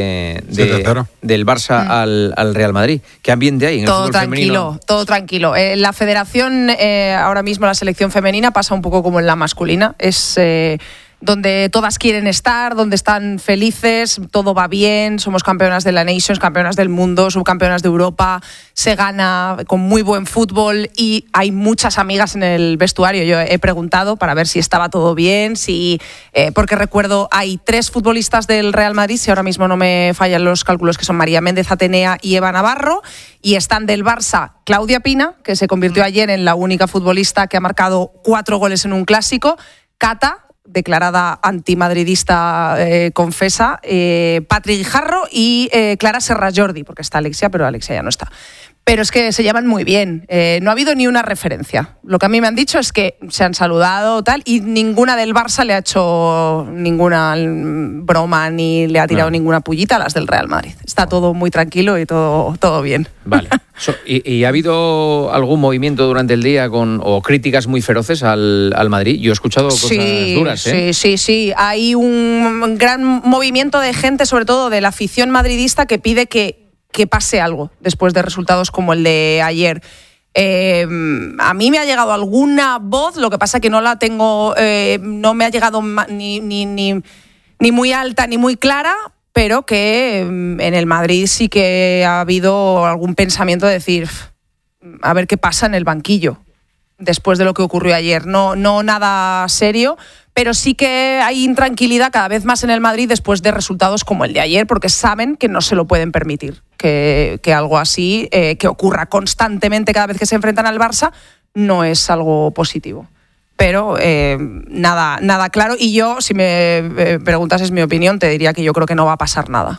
del Barça al Real Madrid. ¿Qué ambiente hay en el fútbol femenino? Todo tranquilo. La federación, ahora mismo la selección femenina pasa un poco como en la masculina. Es donde todas quieren estar, donde están felices, todo va bien, somos campeonas de la Nations, campeonas del mundo, subcampeonas de Europa, se gana con muy buen fútbol y hay muchas amigas en el vestuario. Yo he preguntado para ver si estaba todo bien, porque recuerdo hay 3 futbolistas del Real Madrid, si ahora mismo no me fallan los cálculos, que son María Méndez Atenea y Eva Navarro, y están del Barça Claudia Pina, que se convirtió ayer en la única futbolista que ha marcado 4 goles en un clásico, Cata, declarada antimadridista, confesa, Patri Guijarro y Clara Serra Jordi, porque está Alexia, pero Alexia ya no está. Pero es que se llevan muy bien. No ha habido ni una referencia. Lo que a mí me han dicho es que se han saludado tal y ninguna del Barça le ha hecho ninguna broma ni le ha tirado ninguna pullita a las del Real Madrid. Está todo muy tranquilo y todo bien. Vale. ¿Y ha habido algún movimiento durante el día o críticas muy feroces al Madrid? Yo he escuchado cosas duras. Sí. Hay un gran movimiento de gente, sobre todo de la afición madridista, que pide que pase algo después de resultados como el de ayer. A mí me ha llegado alguna voz, lo que pasa que no la tengo, no me ha llegado ni muy alta ni muy clara, pero que en el Madrid sí que ha habido algún pensamiento de decir, a ver qué pasa en el banquillo después de lo que ocurrió ayer. No nada serio, pero sí que hay intranquilidad cada vez más en el Madrid después de resultados como el de ayer, porque saben que no se lo pueden permitir, que algo así, que ocurra constantemente cada vez que se enfrentan al Barça, no es algo positivo. Pero nada claro, y yo, si me preguntases mi opinión, te diría que yo creo que no va a pasar nada.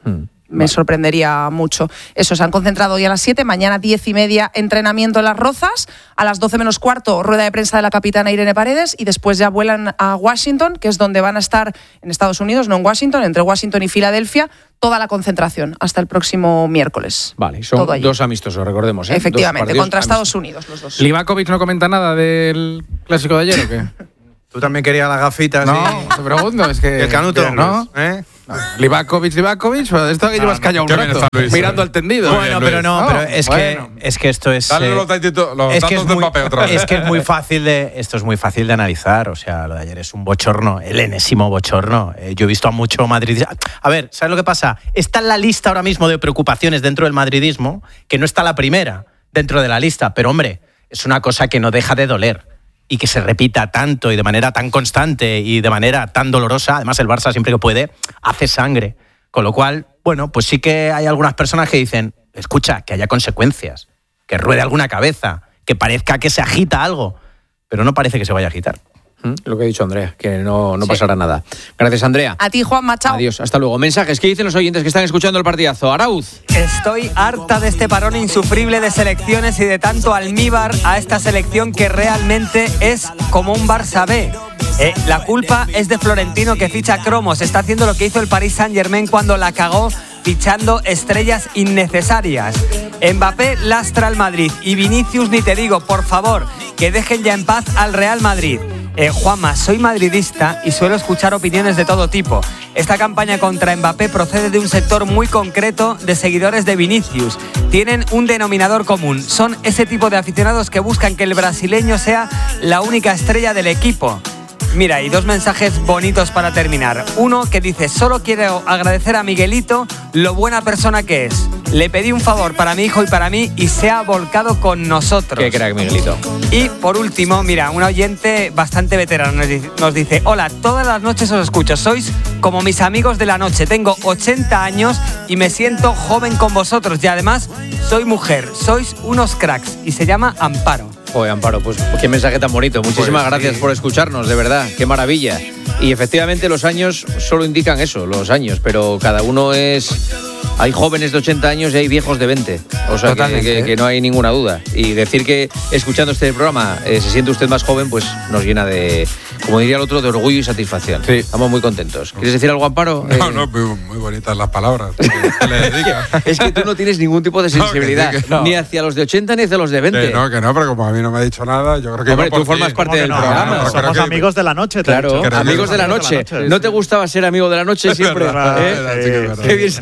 Me sorprendería mucho. Eso, se han concentrado hoy a las 7, mañana 10:30 entrenamiento en Las Rozas, a las 12 menos cuarto rueda de prensa de la capitana Irene Paredes y después ya vuelan a Washington, que es donde van a estar en Estados Unidos, no en Washington, entre Washington y Filadelfia, toda la concentración hasta el próximo miércoles. Vale, son 2 amistosos, recordemos. Efectivamente, contra Estados Unidos los 2. ¿Livakovic no comenta nada del clásico de ayer o qué? ¿Tú también querías las gafitas? No, te pregunto, es que... ¿El Canuto? ¿No? Livakovic, esto que llevas callado un rato, mirando al tendido. Bueno, pero es que esto es... Dale los datos de Mbappé otra vez. Es que esto es muy fácil de analizar. O sea, lo de ayer es un bochorno, el enésimo bochorno. Yo he visto a mucho madridismo. A ver, ¿sabes lo que pasa? Está en la lista ahora mismo de preocupaciones dentro del madridismo, que no está la primera dentro de la lista. Pero, hombre, es una cosa que no deja de doler. Y que se repita tanto y de manera tan constante y de manera tan dolorosa. Además, el Barça siempre que puede hace sangre. Con lo cual, bueno, pues sí que hay algunas personas que dicen, escucha, que haya consecuencias, que ruede alguna cabeza, que parezca que se agita algo, pero no parece que se vaya a agitar. Lo que ha dicho Andrea, que no pasará nada. Gracias, Andrea. A ti, Juanma, chao. Adiós, hasta luego. Mensajes, ¿qué dicen los oyentes que están escuchando el partidazo? Arauz. Estoy harta de este parón insufrible de selecciones y de tanto almíbar a esta selección que realmente es como un Barça B. La culpa es de Florentino, que ficha cromos. Está haciendo lo que hizo el Paris Saint-Germain cuando la cagó fichando estrellas innecesarias. Mbappé lastra al Madrid y Vinicius ni te digo, por favor, que dejen ya en paz al Real Madrid. Juanma, soy madridista y suelo escuchar opiniones de todo tipo. Esta campaña contra Mbappé procede de un sector muy concreto de seguidores de Vinicius. Tienen un denominador común. Son ese tipo de aficionados que buscan que el brasileño sea la única estrella del equipo. Mira, y 2 mensajes bonitos para terminar. Uno que dice, solo quiero agradecer a Miguelito lo buena persona que es. Le pedí un favor para mi hijo y para mí y se ha volcado con nosotros. Qué crack, Miguelito. Y por último, mira, un oyente bastante veterano nos dice, hola, todas las noches os escucho, sois como mis amigos de la noche, tengo 80 años y me siento joven con vosotros y además soy mujer, sois unos cracks y se llama Amparo. Joder, Amparo, pues qué mensaje tan bonito. Muchísimas gracias por escucharnos, de verdad, qué maravilla. Y efectivamente los años solo indican eso, los años, pero cada uno es... Hay jóvenes de 80 años y hay viejos de 20. O sea, que no hay ninguna duda. Y decir que escuchando este programa se siente usted más joven, pues nos llena de, como diría el otro, de orgullo y satisfacción. Sí. Estamos muy contentos. ¿Quieres decir algo, Amparo? No, muy bonitas las palabras que le dedica. Es que tú no tienes ningún tipo de sensibilidad, ni hacia los de 80 ni hacia los de 20. Que no, pero como a mí no me ha dicho nada, yo creo que... Hombre, tú formas parte del programa. Somos amigos de la noche. Claro, amigos de la noche. ¿No te gustaba ser amigo de la noche siempre? Qué bien se te daba a ti.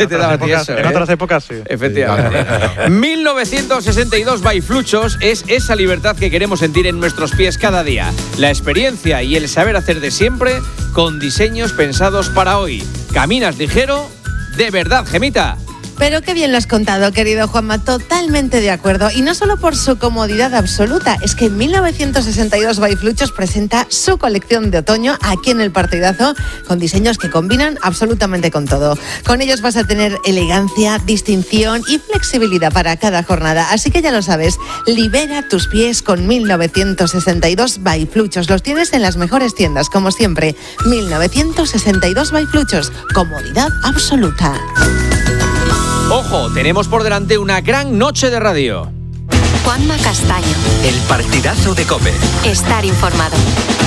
otras épocas sí. Efectivamente. 1962 by Fluchos es esa libertad que queremos sentir en nuestros pies cada día. La experiencia y el saber hacer de siempre con diseños pensados para hoy. Caminas ligero, de verdad, Gemita. Pero qué bien lo has contado, querido Juanma, totalmente de acuerdo. Y no solo por su comodidad absoluta, es que 1962 by Fluchos presenta su colección de otoño aquí en el Partidazo, con diseños que combinan absolutamente con todo. Con ellos vas a tener elegancia, distinción y flexibilidad para cada jornada. Así que ya lo sabes, libera tus pies con 1962 by Fluchos. Los tienes en las mejores tiendas, como siempre. 1962 by Fluchos, comodidad absoluta. Ojo, tenemos por delante una gran noche de radio. Juanma Castaño. El Partidazo de COPE. Estar informado.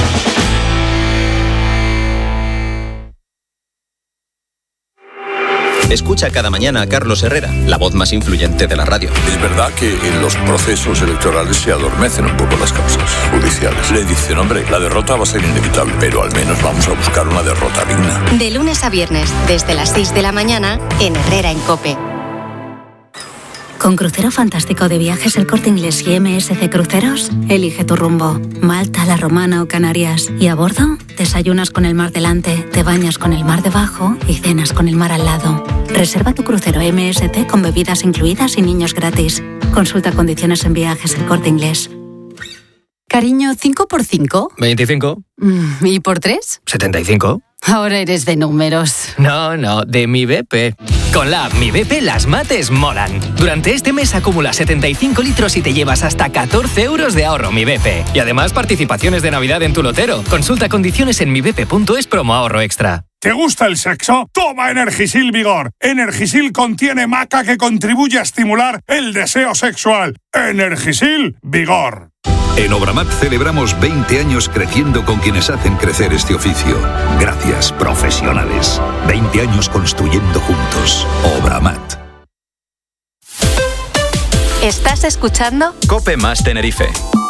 Escucha cada mañana a Carlos Herrera, la voz más influyente de la radio. Es verdad que en los procesos electorales se adormecen un poco las causas judiciales. Le dicen, hombre, la derrota va a ser inevitable, pero al menos vamos a buscar una derrota digna. De lunes a viernes, desde las 6 de la mañana, en Herrera en COPE. Con Crucero Fantástico de Viajes El Corte Inglés y MSC Cruceros, elige tu rumbo. Malta, La Romana o Canarias. Y a bordo, desayunas con el mar delante, te bañas con el mar debajo y cenas con el mar al lado. Reserva tu crucero MSC con bebidas incluidas y niños gratis. Consulta condiciones en Viajes El Corte Inglés. Cariño, ¿5 por 5? 25. ¿Y por 3? 75. Ahora eres de números. No, de Mi BP. Con la app Mi BP las mates molan. Durante este mes acumula 75 litros y te llevas hasta 14 euros de ahorro Mi BP. Y además participaciones de Navidad en tu lotero. Consulta condiciones en mibp.es promo ahorro extra. ¿Te gusta el sexo? Toma Energisil Vigor. Energisil contiene maca que contribuye a estimular el deseo sexual. Energisil Vigor. En Obramat celebramos 20 años creciendo con quienes hacen crecer este oficio. Gracias, profesionales. 20 años construyendo juntos. Obramat. ¿Estás escuchando? COPE más Tenerife.